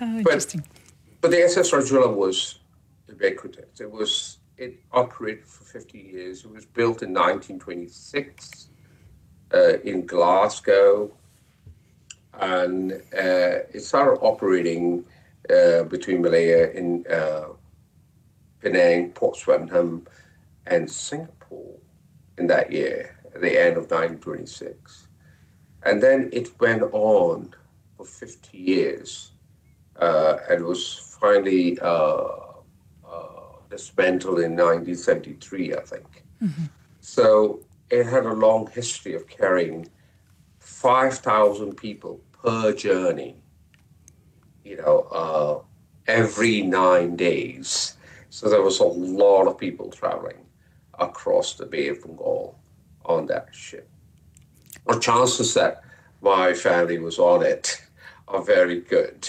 How But interesting. but the SS Rajula was ubiquitous. It operated for 50 years. It was built in 1926 in Glasgow, and it started operating between Malaya and Penang, Port Swettenham, and Singapore in that year, at the end of 1926. And then it went on for 50 years and was finally dismantled in 1973, I think. So it had a long history of carrying 5,000 people per journey, every 9 days. So there was a lot of people traveling across the Bay of Bengal on that ship. The chances that my family was on it are very good.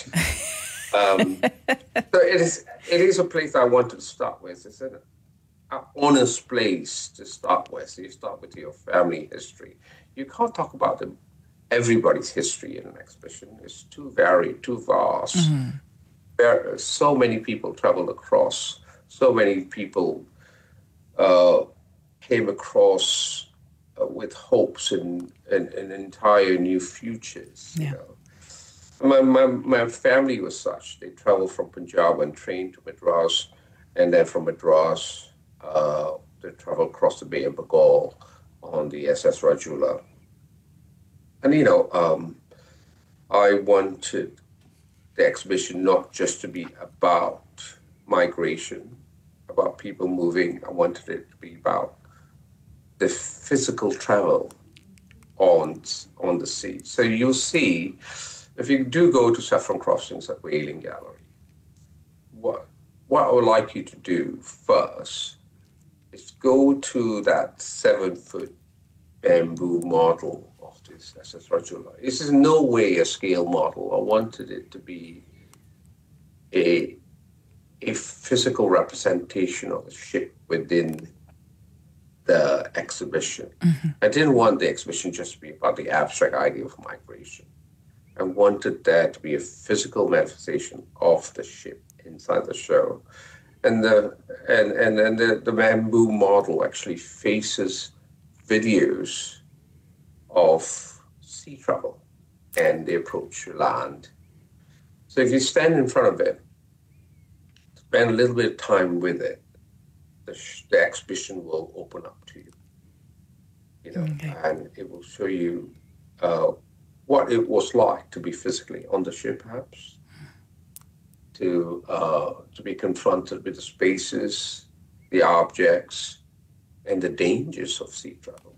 So it is a place I wanted to start with. It's an honest place to start with. You start with your family history. You can't talk about everybody's history in an exhibition. It's too varied, too vast. There are so many people traveled across. So many people came across with hopes and entire new futures. Yeah. My family was such. They traveled from Punjab and train to Madras, and then from Madras, they traveled across the Bay of Bengal on the SS Rajula. And, I wanted the exhibition not just to be about migration, about people moving. I wanted it to be about the physical travel on the sea. So you'll see, if you do go to Saffron Crossings at Whaling Gallery, what I would like you to do first is go to that 7-foot bamboo model of this SS Rajula. This is no way a scale model. I wanted it to be a physical representation of the ship within the exhibition. I didn't want the exhibition just to be about the abstract idea of migration. I wanted there to be a physical manifestation of the ship inside the show. And the bamboo model actually faces videos of sea travel and the approach to land. So if you stand in front of it, spend a little bit of time with it, the exhibition will open up to you, Okay. and it will show you what it was like to be physically on the ship, perhaps, to be confronted with the spaces, the objects, and the dangers of sea travel,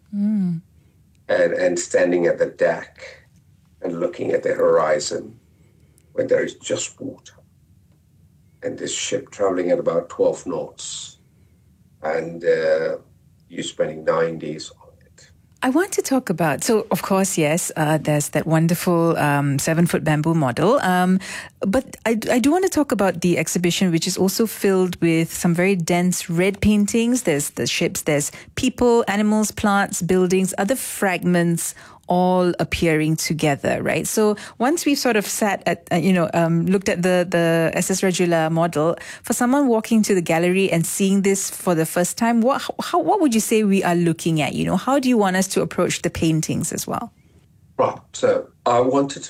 and standing at the deck and looking at the horizon when there is just water, and this ship traveling at about 12 knots. And you're spending 9 days on it. I want to talk about, so of course, yes, there's that wonderful 7-foot bamboo model. But I do want to talk about the exhibition, which is also filled with some very dense red paintings. There's the ships, there's people, animals, plants, buildings, other fragments all appearing together, right? So once we've sort of sat at, looked at the SS Rajula model, for someone walking to the gallery and seeing this for the first time, what would you say we are looking at? How do you want us to approach the paintings as well? Right. So I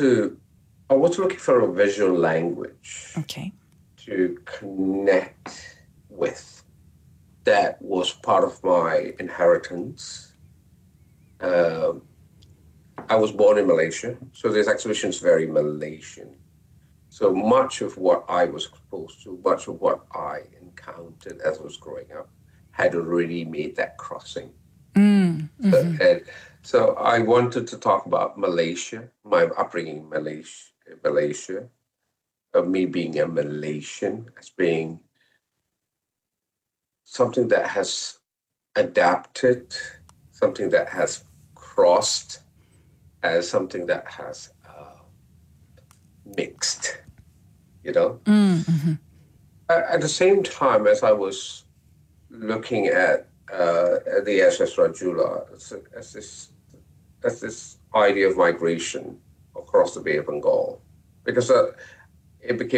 was looking for a visual language to connect with. That was part of my inheritance. I was born in Malaysia, so this exhibition is very Malaysian. So much of what I was exposed to, much of what I encountered as I was growing up, had already made that crossing. So I wanted to talk about Malaysia, my upbringing in Malaysia, of me being a Malaysian, as being something that has adapted, something that has crossed, as something that has mixed, At the same time, as I was looking at the SS Rajula, as this idea of migration across the Bay of Bengal, because it became